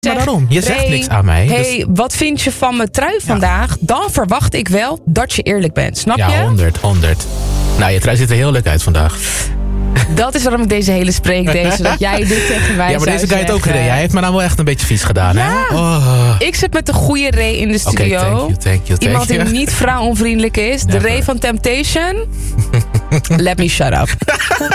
Maar daarom, je zegt niks aan mij. Hey, wat vind je van mijn trui vandaag? Dan verwacht ik wel dat je eerlijk bent. Snap je? Ja, 100. Nou, je trui ziet er heel leuk uit vandaag. Dat is waarom ik deze hele spreek dat jij dit tegen mij Ja, maar deze kan je het ook redden. Jij heeft me nou wel echt een beetje vies gedaan, ja. hè? Oh. Ik zit met de goede Ray in de studio. Oké, thank you. Iemand die niet vrouwonvriendelijk is. De Ray van Temptation. Let me shut up.